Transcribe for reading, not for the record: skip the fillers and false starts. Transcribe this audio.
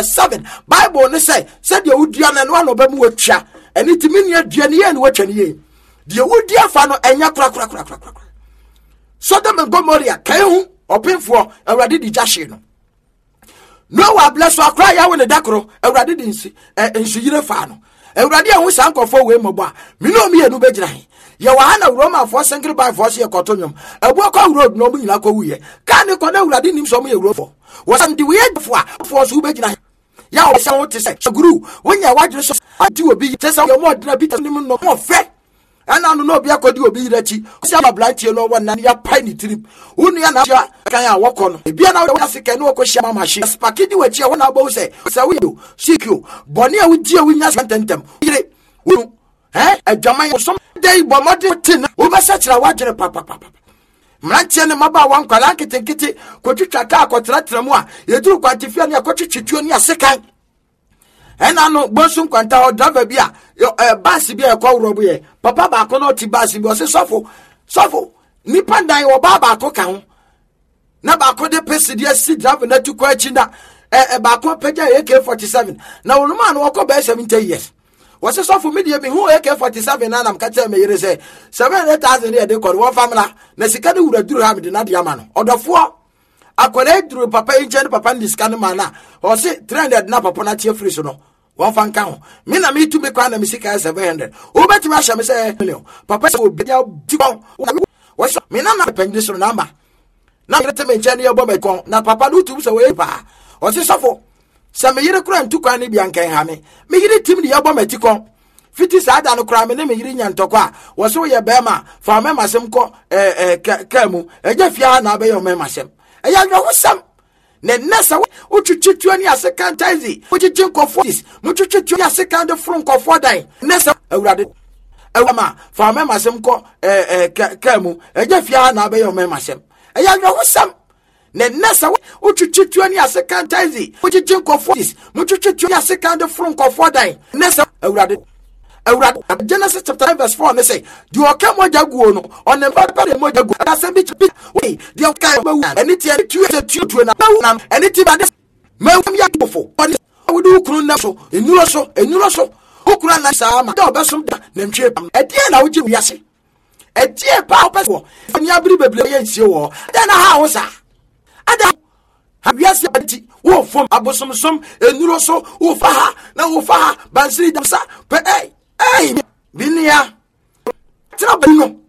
7 Bible ne say said you would dian and one of them would cha and it mean ye dian and watch and ye. The wood dear fano and ya crack. Sodom and Gomorrah came open for a radidi jashino. No one bless or cry out in the dacro, a radidincy, and Shire Fano. A radia was uncle for Wimoba. Mino me and Ubejai. Yawana Roma for single by Fossia Cotonium. A walk on road no mean like a weir. Can you call Radin so me a rofo? Wasn't the weird for Ubejai? Yaw sound to say, a grew when you watch yourself. I do a big test of your more than a bit of no more fair. And I don't know if I could do a bit that you some blind you know one and your piney trip. Only an hour can I walk on. If you know what I can no question, Mamma, she has packed you at your one about say, so we do, seek you. Bonnia with dear winners and them. A Jamaican some day, but not tin over such a water papa. Mantian Maba one Kalaki and Kitty, Cochuca, Cotratramoa, you do quantify Cochunia second. And I know Bosum Quanta or Davabia, Bassibia call Robbie, Papa Baconoti Bassi was a soffo, Nipanda or Baba Cocan. Nabaco de Pesidia sit up and to Quachina, a Baco Peja AK-47. Now, the man walk about 70 years. Was a soft media who AK-47 and I'm catching me, say 700,000 years they call one family, Nessicadu would do have the Nadiaman, or the 4. I collect through Papa in Papa in this kind of manner, or say 300 nap upon a cheer free so. One fan count. Mina me to make one and Missy 700. Who bet Russia, Miss Papa will be out. What's Mina not paying this number? Now let me journey your bomb. Now Papa do 2 away. Or this awful. Some year crime took any Bianca Hammy. Make it Tim the album at Ticon. 50 side and crime and name and Toqua. Was so your Bama for a member some Camu, a Jeff Yana by your member sem. A young some. Nessa, what you cheat 20 as a second tizy, what you drink of this, what you cheat 20 as a second of front of 4 dying. Nessa, a rabbit. A woman, for a member some Camu, a Jeff Yana by your member sem. A young some. Nessa, what you cheat 20 as a second tizy, what you drink of this, what you cheat 20 as a second of front of 4 dying. Nessa, a rabbit. Genesis chapter 9 verse 4 and they say, "Do you come with Jaguano on the Papa Mojagu? That's a bit way. The okay, and it's a two and anything but this. Melcom Yakofo. I would do Kunaso, in Nuroso, who could not say, my dog, some name chip. At the end, I would give Yassi. A dear papa, when you believe against you, then a house. Have you seen who from Abosom, and Nuroso, who faha, now faha, Bansri Damsa, but hey, Vinia, trouble.